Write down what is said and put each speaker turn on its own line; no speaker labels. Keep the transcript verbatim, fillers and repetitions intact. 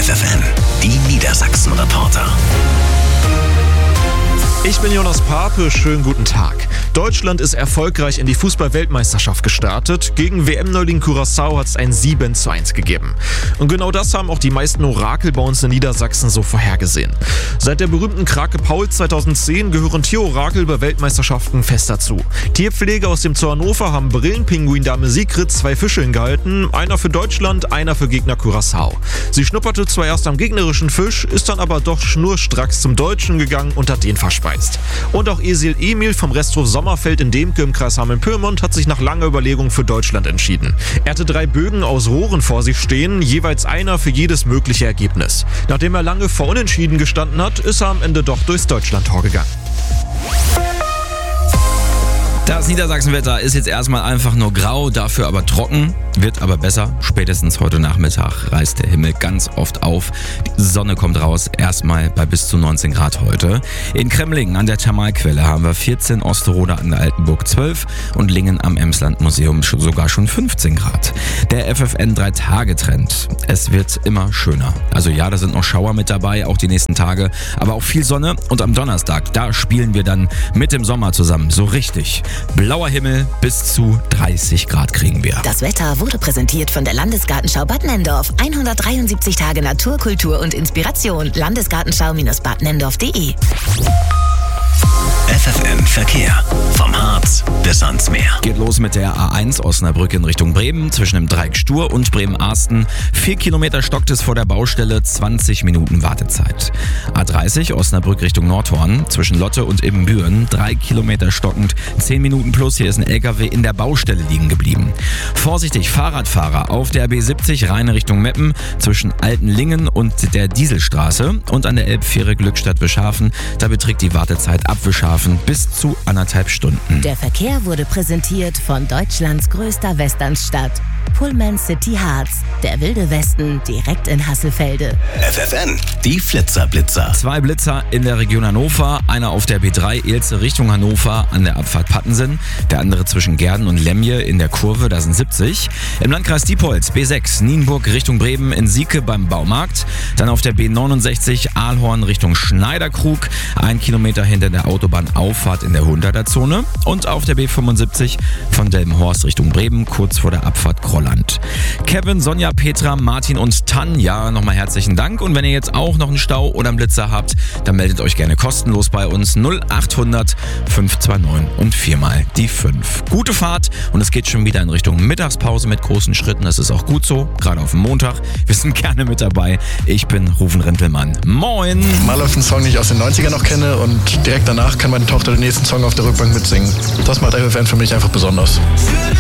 F F N, die Niedersachsen-Reporter.
Ich bin Jonas Pape, schönen guten Tag. Deutschland ist erfolgreich in die Fußball-Weltmeisterschaft gestartet. Gegen W M-Neuling Curaçao hat es ein sieben zu eins gegeben. Und genau das haben auch die meisten Orakel bei uns in Niedersachsen so vorhergesehen. Seit der berühmten Krake Paul zweitausendzehn gehören Tierorakel bei Weltmeisterschaften fest dazu. Tierpfleger aus dem Zoo Hannover haben Brillenpinguin-Dame Sigrid zwei Fischeln gehalten. Einer für Deutschland, einer für Gegner Curaçao. Sie schnupperte zwar erst am gegnerischen Fisch, ist dann aber doch schnurstracks zum Deutschen gegangen und hat den verspeist. Und auch Esil Emil vom Resthof Sommerfeld in Demke im Kreis Hameln-Pyrmont hat sich nach langer Überlegung für Deutschland entschieden. Er hatte drei Bögen aus Rohren vor sich stehen, jeweils einer für jedes mögliche Ergebnis. Nachdem er lange vor Unentschieden gestanden hat, ist er am Ende doch durchs Deutschlandtor gegangen.
Das Niedersachsenwetter ist jetzt erstmal einfach nur grau, dafür aber trocken, wird aber besser. Spätestens heute Nachmittag reißt der Himmel ganz oft auf. Die Sonne kommt raus, erstmal bei bis zu neunzehn Grad heute. In Kremlingen an der Thermalquelle haben wir vierzehn, Osterode an der Altenburg zwölf und Lingen am Emsland-Museum sogar schon fünfzehn Grad. Der F F N drei Tage Trend. Es wird immer schöner. Also ja, da sind noch Schauer mit dabei, auch die nächsten Tage, aber auch viel Sonne. Und am Donnerstag, da spielen wir dann mit dem Sommer zusammen, so richtig. Blauer Himmel, bis zu dreißig Grad kriegen wir.
Das Wetter wurde präsentiert von der Landesgartenschau Bad Nenndorf. hundertdreiundsiebzig Tage Natur, Kultur und Inspiration. Landesgartenschau-bad nenndorf punkt de.
F F N Verkehr. Vom Harz bis ans Meer.
Geht los mit der A eins Osnabrück in Richtung Bremen, zwischen dem Dreieck Stur und Bremen-Arsten. Vier Kilometer stockt es vor der Baustelle, zwanzig Minuten Wartezeit. A dreißig Osnabrück Richtung Nordhorn, zwischen Lotte und Ibbenbüren. Drei Kilometer stockend, zehn Minuten plus. Hier ist ein L K W in der Baustelle liegen geblieben. Vorsichtig, Fahrradfahrer auf der B siebzig Rhein Richtung Meppen, zwischen Altenlingen und der Dieselstraße. Und an der Elbfähre Glückstadt-Bischhafen, da beträgt die Wartezeit ab Bischhafen bis zu anderthalb Stunden.
Der Verkehr wurde präsentiert von Deutschlands größter Westernstadt. Pullman City Harz, der wilde Westen direkt in Hasselfelde.
F F N, die Flitzerblitzer.
Zwei Blitzer in der Region Hannover, einer auf der B drei Elze Richtung Hannover an der Abfahrt Pattensen, der andere zwischen Gerden und Lemje in der Kurve, da sind siebzig. Im Landkreis Diepholz B sechs Nienburg Richtung Bremen in Sieke beim Baumarkt, dann auf der B neunundsechzig Aalhorn Richtung Schneiderkrug, ein Kilometer hinter der Autobahnauffahrt in der hunderter Zone und auf der B fünfundsiebzig von Delmenhorst Richtung Bremen, kurz vor der Abfahrt Krolland. Kevin, Sonja, Petra, Martin und Tanja, nochmal herzlichen Dank. Und wenn ihr jetzt auch noch einen Stau oder einen Blitzer habt, dann meldet euch gerne kostenlos bei uns null achthundert fünf zwei neun und viermal die fünf. Gute Fahrt und es geht schon wieder in Richtung Mittagspause mit großen Schritten. Das ist auch gut so, gerade auf dem Montag. Wir sind gerne mit dabei. Ich bin Rufen Rintelmann. Moin!
Mal läuft ein Song, den ich aus den neunzigern noch kenne und direkt danach kann meine Tochter den nächsten Song auf der Rückbank mitsingen. Das macht F F N für mich einfach besonders.